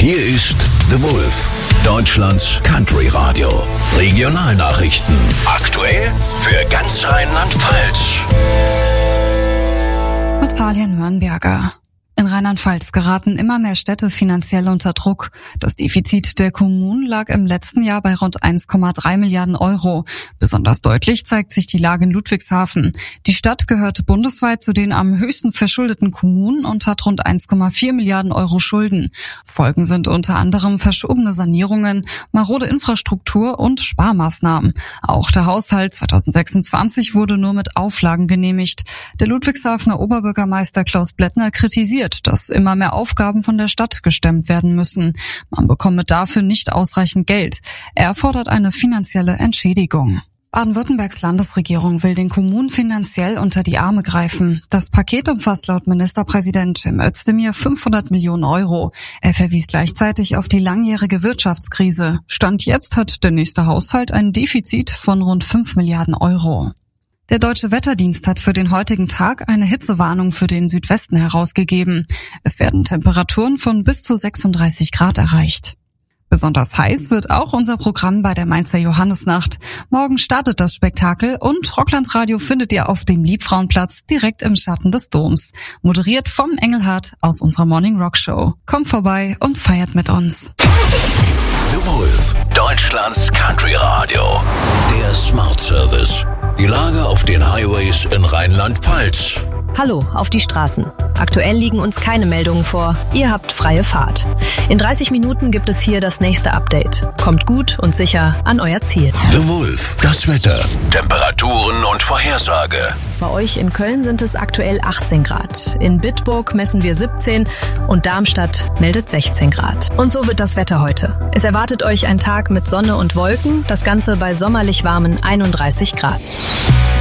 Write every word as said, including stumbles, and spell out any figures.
Hier ist The Wolf, Deutschlands Country Radio. Regionalnachrichten. Aktuell für ganz Rheinland-Pfalz. Mit Fabian Mörnberger. In Rheinland-Pfalz geraten immer mehr Städte finanziell unter Druck. Das Defizit der Kommunen lag im letzten Jahr bei rund eins Komma drei Milliarden Euro. Besonders deutlich zeigt sich die Lage in Ludwigshafen. Die Stadt gehört bundesweit zu den am höchsten verschuldeten Kommunen und hat rund eins Komma vier Milliarden Euro Schulden. Folgen sind unter anderem verschobene Sanierungen, marode Infrastruktur und Sparmaßnahmen. Auch der Haushalt zwanzig sechsundzwanzig wurde nur mit Auflagen genehmigt. Der Ludwigshafener Oberbürgermeister Klaus Blättner kritisiert, dass immer mehr Aufgaben von der Stadt gestemmt werden müssen. Man bekomme dafür nicht ausreichend Geld. Er fordert eine finanzielle Entschädigung. Baden-Württembergs Landesregierung will den Kommunen finanziell unter die Arme greifen. Das Paket umfasst laut Ministerpräsident Cem Özdemir fünfhundert Millionen Euro. Er verwies gleichzeitig auf die langjährige Wirtschaftskrise. Stand jetzt hat der nächste Haushalt ein Defizit von rund fünf Milliarden Euro. Der Deutsche Wetterdienst hat für den heutigen Tag eine Hitzewarnung für den Südwesten herausgegeben. Es werden Temperaturen von bis zu sechsunddreißig Grad erreicht. Besonders heiß wird auch unser Programm bei der Mainzer Johannisnacht. Morgen startet das Spektakel und Rocklandradio findet ihr auf dem Liebfrauenplatz direkt im Schatten des Doms. Moderiert vom Engelhardt aus unserer Morning Rock Show. Kommt vorbei und feiert mit uns. The Wolf, Deutschlands Country Radio. Der Smart Service. Die Lage auf den Highways in Rheinland-Pfalz. Hallo auf die Straßen. Aktuell liegen uns keine Meldungen vor. Ihr habt freie Fahrt. In dreißig Minuten gibt es hier das nächste Update. Kommt gut und sicher an euer Ziel. The Wolf, das Wetter, Temperaturen und Vorhersage. Bei euch in Köln sind es aktuell achtzehn Grad. In Bitburg messen wir siebzehn und Darmstadt meldet sechzehn Grad. Und so wird das Wetter heute. Es erwartet euch ein Tag mit Sonne und Wolken, das Ganze bei sommerlich warmen einunddreißig Grad.